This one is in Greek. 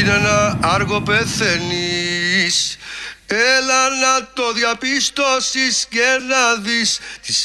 είναι ένα άργο πεθαίνεις. Έλα να το διαπιστώσεις και να δεις τις